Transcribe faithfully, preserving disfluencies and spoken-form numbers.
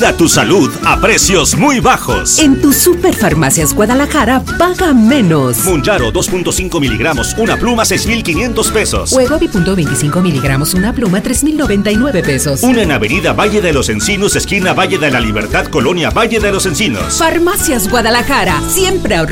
Cuida tu salud a precios muy bajos. En tu Superfarmacias Guadalajara, paga menos. Munjaro dos punto cinco miligramos, una pluma seis mil quinientos pesos. Wegovy punto veinticinco miligramos, una pluma tres mil noventa y nueve pesos. Una en Avenida Valle de los Encinos, esquina Valle de la Libertad, Colonia Valle de los Encinos. Farmacias Guadalajara, siempre ahorrando